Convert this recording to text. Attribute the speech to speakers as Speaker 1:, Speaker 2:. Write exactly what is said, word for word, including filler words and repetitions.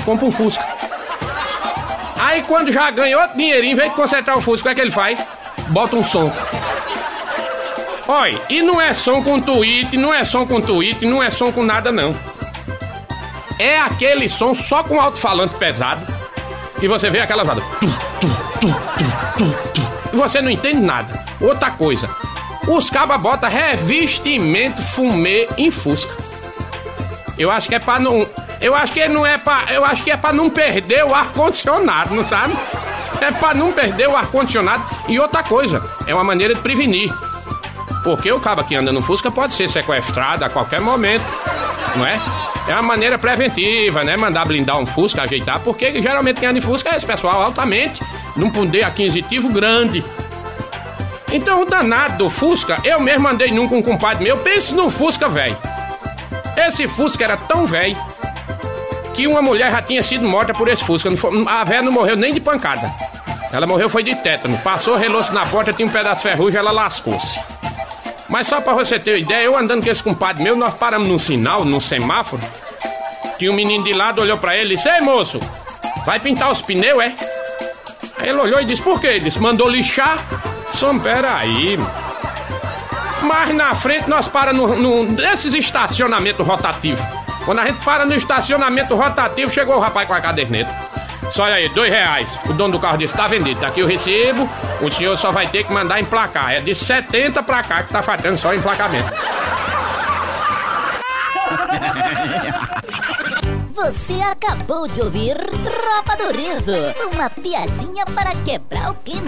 Speaker 1: compra um Fusca. Aí quando já ganhou outro dinheirinho, em vez de consertar o Fusca, o que é que ele faz? Bota um som. Olha, e não é som com tweet, não é som com tweet, não é som com nada não. É aquele som só com alto-falante pesado, que você vê aquela vada. E você não entende nada. Outra coisa, os cabas botam revestimento fumê em Fusca. Eu acho que é pra não... Eu acho que não é pra... Eu acho que é pra não perder o ar-condicionado, não sabe? É pra não perder o ar-condicionado. E outra coisa, é uma maneira de prevenir. Porque o cabo que anda no Fusca pode ser sequestrado a qualquer momento, não é? É uma maneira preventiva, né? Mandar blindar um Fusca, ajeitar. Porque geralmente quem anda em Fusca é esse pessoal altamente, num poder aquisitivo grande. Então o danado do Fusca, eu mesmo andei num com um compadre meu. Pense no Fusca, velho. Esse Fusca era tão velho que uma mulher já tinha sido morta por esse Fusca. A velha não morreu nem de pancada. Ela morreu foi de tétano. Passou, relou-se na porta, tinha um pedaço de ferrugem, ela lascou-se. Mas só pra você ter uma ideia, eu andando com esse compadre meu, nós paramos num sinal, num semáforo. Tinha um menino de lado, olhou pra ele e disse: "Ei, moço, vai pintar os pneus, é?" Aí ele olhou e disse: "Por quê?" Ele disse: "Mandou lixar." Só peraí. Mas na frente nós paramos nesses estacionamentos rotativos. Quando a gente para no estacionamento rotativo, chegou o rapaz com a caderneta. Só olha aí, dois reais. O dono do carro disse: "Tá vendido, tá aqui o recibo. O senhor só vai ter que mandar emplacar." É de setenta pra cá que tá faltando só o emplacamento.
Speaker 2: Você acabou de ouvir Tropa do Riso, uma piadinha para quebrar o clima.